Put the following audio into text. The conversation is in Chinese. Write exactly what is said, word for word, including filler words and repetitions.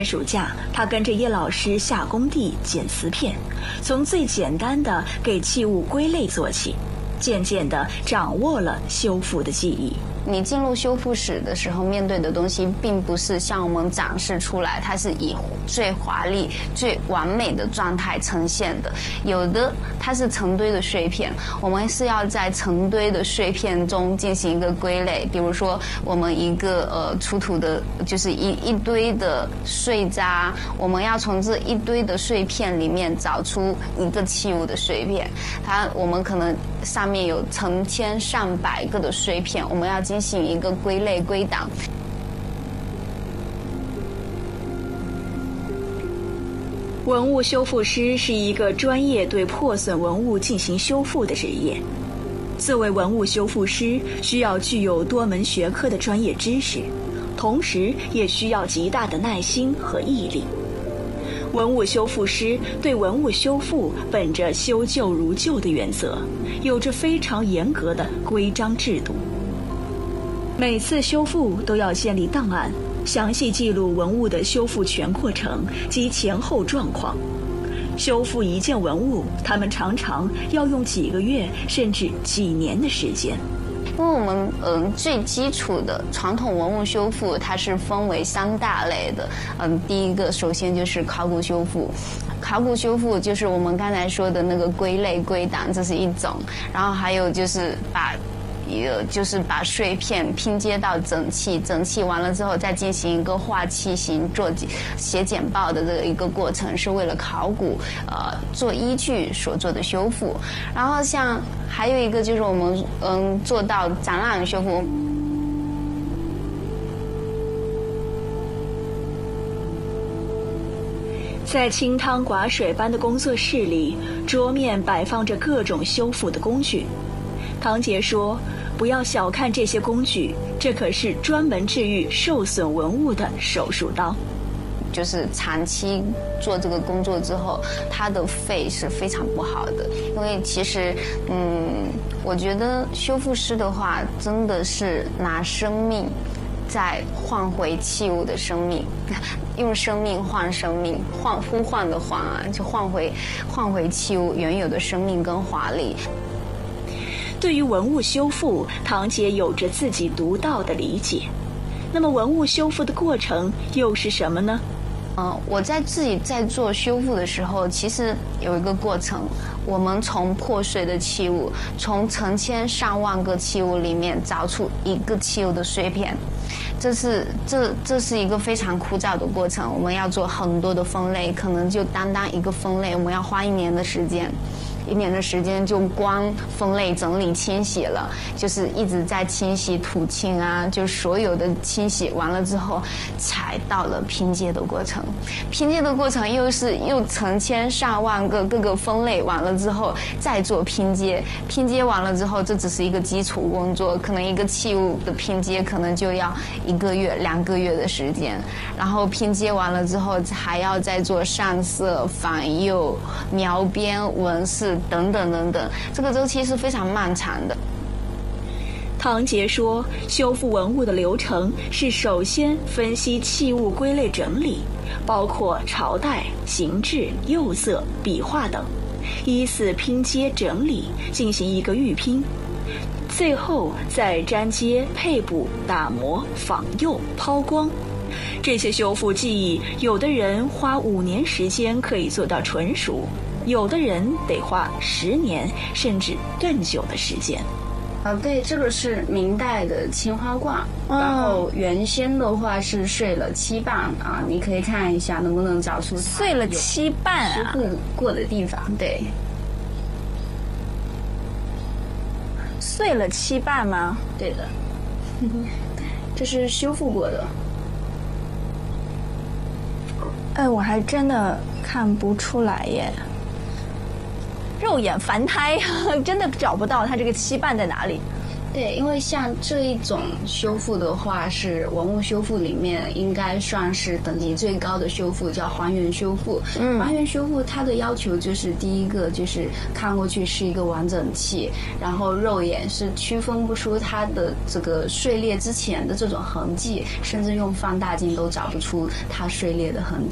暑假，他跟着叶老师下工地捡瓷片，从最简单的给器物归类做起，渐渐地掌握了修复的技艺。 你进入修复室的时候，面对的东西并不是像我们展示出来，它是以最华丽、最完美的状态呈现的。有的它是成堆的碎片，我们是要在成堆的碎片中进行一个归类。比如说，我们一个呃出土的，就是一一堆的碎渣，我们要从这一堆的碎片里面找出一个器物的碎片。它我们可能上面有成千上百个的碎片，我们要进行一个归类归档。 文物修复师是一个专业对破损文物进行修复的职业。作为文物修复师，需要具有多门学科的专业知识，同时也需要极大的耐心和毅力。文物修复师对文物修复本着修旧如旧的原则，有着非常严格的规章制度。每次修复都要建立档案，详细记录文物的修复全过程及前后状况。修复一件文物，他们常常要用几个月甚至几年的时间。 因为我们嗯最基础的传统文物修复，它是分为三大类的。嗯，第一个首先就是考古修复，考古修复就是我们刚才说的那个归类归档，这是一种。然后还有就是把。呃，就是把碎片拼接到整齐，整齐完了之后再进行一个画器型做写简报的这个一个过程，是为了考古呃做依据所做的修复。然后像还有一个就是我们嗯做到展览修复。 在清汤寡水般的工作室里，桌面摆放着各种修复的工具。唐杰说，不要小看这些工具，这可是专门治愈受损文物的手术刀。 就是长期做这个工作之后，他的肺是非常不好的。因为其实嗯我觉得修复师的话真的是拿生命在换回器物的生命，用生命换生命，换呼唤的换啊，就换回换回器物原有的生命跟华丽。 对于文物修复，唐杰有着自己独到的理解。那么文物修复的过程又是什么呢？ 嗯，我在自己在做修复的时候，其实有一个过程。我们从破碎的器物，从成千上万个器物里面找出一个器物的碎片，这是这这是一个非常枯燥的过程。我们要做很多的分类，可能就单单一个分类，我们要花一年的时间。一年的时间就光分类整理清洗了，就是一直在清洗土清啊，就所有的清洗完了之后，才到了拼接的过程。拼接的过程又是又成千上万个各个分类完了之后再做拼接，拼接完了之后，这只是一个基础工作，可能一个器物的拼接可能就要一个月两个月的时间，然后拼接完了之后还要再做上色、反釉、描边、纹饰等等等等，这个周期是非常漫长的。 唐杰说，修复文物的流程是首先分析器物归类整理，包括朝代、形制、釉色、笔画等，依次拼接整理，进行一个预拼，最后再粘接、配补、打磨、仿釉、抛光。这些修复技艺，有的人花五年时间可以做到纯熟，有的人得花十年甚至更久的时间。 啊，对，这个是明代的青花罐，嗯、然后原先的话是碎了七瓣啊，你可以看一下能不能找出碎了七瓣啊， 修复过的地方。对， 碎了七瓣吗？ 对的，这是修复过的。 哎，我还真的看不出来耶。肉眼凡胎真的找不到它这个七瓣在哪里。 对，因为像这一种修复的话，是文物修复里面应该算是等级最高的修复，叫还原修复。嗯，还原修复它的要求就是第一个就是看过去是一个完整器，然后肉眼是区分不出它的这个碎裂之前的这种痕迹，甚至用放大镜都找不出它碎裂的痕